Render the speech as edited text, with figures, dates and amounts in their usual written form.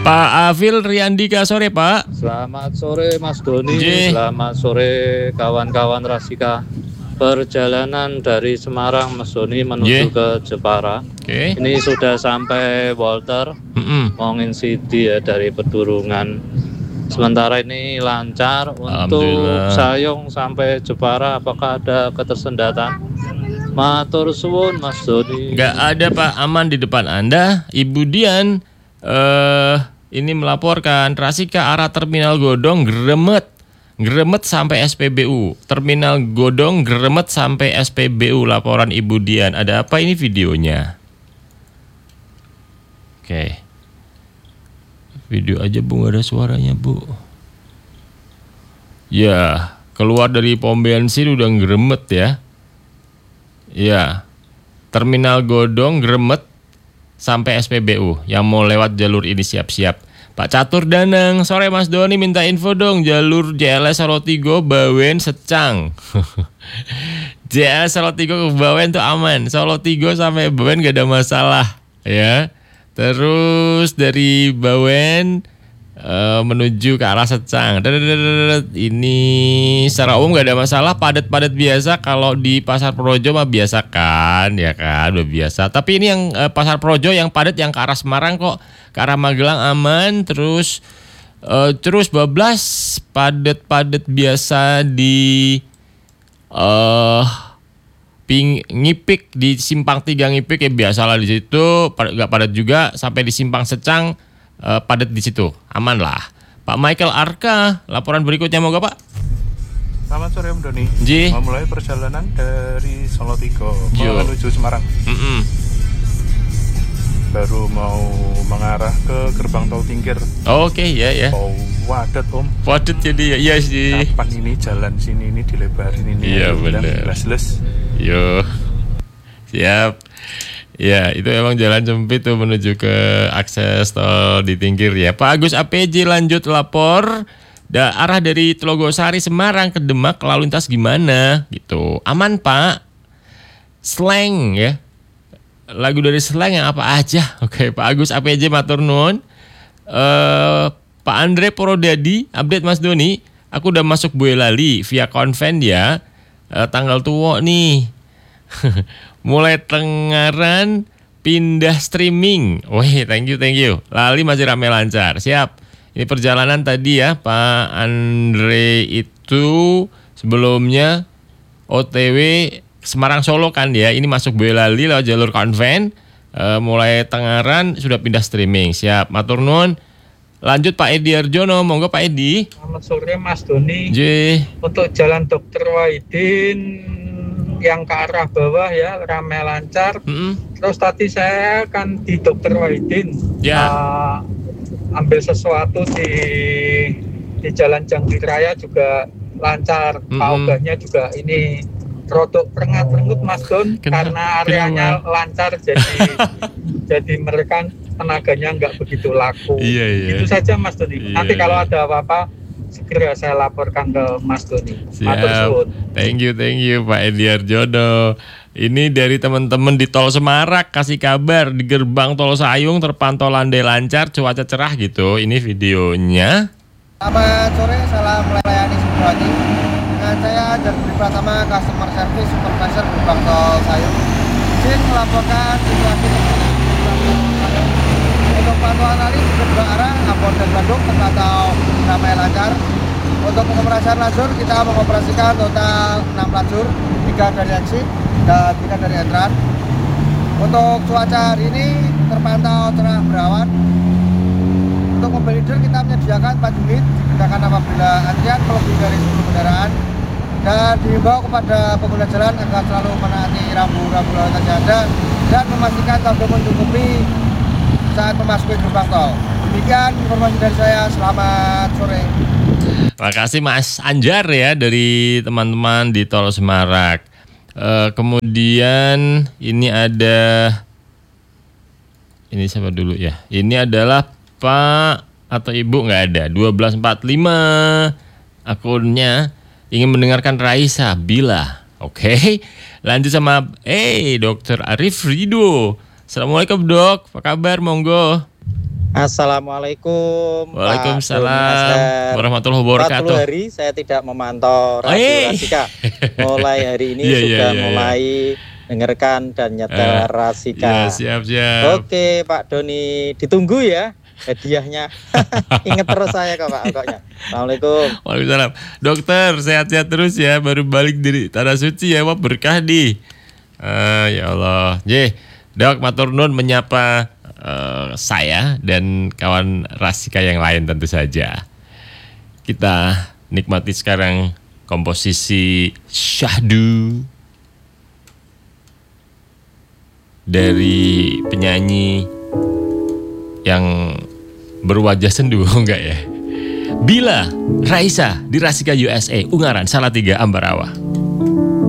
Pak Afil Riandika, sore Pak. Selamat sore Mas Doni, J. selamat sore kawan-kawan Rasika. Perjalanan dari Semarang Mas Doni menuju ke Jepara. Oke. Ini sudah sampai Walter, Mongin City ya, dari Pedurungan. Sementara ini lancar. Untuk Sayong sampai Jepara, apakah ada ketersendatan? Matur suwun Mas Doni. Nggak ada Pak, aman di depan Anda. Ibu Dian ini melaporkan Rasika arah Terminal Godong Gremet sampai SPBU. Terminal Godong Gremet sampai SPBU, laporan Ibu Dian. Ada apa ini videonya? Oke. Video aja Bu, nggak ada suaranya Bu. Ya, keluar dari pom bensin udah gremet ya. Ya, Terminal Godong Gremet sampai SPBU. Yang mau lewat jalur ini siap-siap. Pak Catur Danang, sore Mas Doni, minta info dong jalur JLS Solotigo Bawen Secang. JLS Solotigo ke Bawen tuh aman. Solotigo sampai Bawen gak ada masalah ya. Terus dari Bawen menuju ke arah Secang. Ini secara umum gak ada masalah, padat-padat biasa. Kalau di Pasar Projo mah biasa kan, ya kan, udah biasa. Tapi ini yang Pasar Projo yang padat yang ke arah Semarang kok, ke arah Magelang aman. Terus bablas padat-padat biasa di Ngipik, di Simpang 3 Ngipik ya biasalah di situ, gak padat juga. Sampai di Simpang Secang padat di situ, aman lah. Pak Michael Arka, laporan berikutnya mau gak Pak? Selamat sore Om Doni. Ji. Memulai perjalanan dari Solotigo menuju Semarang. Baru mau mengarah ke gerbang tol Tingkir. Oke, ya. Oh, wadat Om. Wadat jadi ya, iya sih. Kapan ini jalan sini ini dilebarin ini? Iya benar. Les. Yo, siap. Ya, itu emang jalan sempit tuh menuju ke akses tol di Tingkir ya. Pak Agus APJ lanjut lapor. Arah dari Telogosari Semarang ke Demak lalu lintas gimana? Gitu. Aman Pak. Slang ya. Lagu dari Slang yang apa aja? Oke, Pak Agus APJ matur nuwun. Pak Andre Porodadi, update Mas Doni. Aku udah masuk Boyolali via konven ya. Tanggal tua nih. Mulai Tengaran pindah streaming. Wih, thank you. Lali masih rame lancar. Siap. Ini perjalanan tadi ya Pak Andre itu sebelumnya OTW Semarang Solo kan ya. Ini masuk Boyolali lewat jalur konven. Mulai Tengaran sudah pindah streaming. Siap. Matur nuwun. Lanjut Pak Edi Arjono, monggo Pak Edi. Selamat sore Mas Doni. J. Untuk jalan Dr. Wahidin yang ke arah bawah ya ramai lancar. Terus tadi saya kan di Dr. Wahidin ambil sesuatu di Jalan Jangkrik Raya juga lancar. Pak Ogahnya juga ini rodok perengat-perengut Mas Don. Karena areanya lancar jadi mereka tenaganya nggak begitu laku. Iya. Itu saja Mas Doni. Nanti kalau ada apa-apa segera saya laporkan ke Mas Doni. Siap. Thank you Pak Edi Arjono. Ini dari teman-teman di Tol Semarak kasih kabar di gerbang Tol Sayung terpantau landai lancar, cuaca cerah gitu. Ini videonya. Selamat sore, salam melayani Suprati. Dengan saya Jardi Pratama, Customer Service Supervisor gerbang Tol Sayung. Izin melaporkan situasi untuk pantauan hari di kedua arah Ambon dan Bandung terpantau ramai lancar. Untuk pengoperasian lajur kita mengoperasikan total 6 lajur, 3 dari exit dan 3 dari entran. Untuk cuaca hari ini terpantau cerah berawan. Untuk mobil leader kita menyediakan 4 unit digunakan apabila antrian melebihi dari 10 kendaraan. Dan dihimbau kepada pengguna jalan agar selalu menaati rambu-rambu lalu lintas yang ada dan memastikan tabung mencukupi saat memasuki gerbang tol. Demikian informasi dari saya, selamat sore. Terima kasih Mas Anjar ya dari teman-teman di Tol Semarak. Kemudian ini ada, ini siapa dulu ya? Ini adalah Pak atau Ibu nggak ada. 1245 akunnya ingin mendengarkan Raisa Bila. Oke. Lanjut sama Dr. Arif Rido. Assalamualaikum Dok, apa kabar? Monggo. Assalamualaikum. Waalaikumsalam warahmatullahi 40 wabarakatuh. hari saya tidak memantau Radio Rasika. Mulai hari ini sudah mulai dengarkan dan nyetel Rasika. Siap. Oke Pak Doni, ditunggu ya hadiahnya. Ingat terus saya kok Pak pokoknya. Assalamualaikum. Waalaikumsalam. Dokter sehat-sehat terus ya, baru balik dari Tanah Suci ya, wah berkah di. Ya Allah. Dok matur nuwun menyapa saya dan kawan Rasika yang lain tentu saja. Kita nikmati sekarang komposisi Syahdu dari penyanyi yang berwajah sendu, enggak ya? Bila Raisa di Rasika USA, Ungaran Salatiga Ambarawa.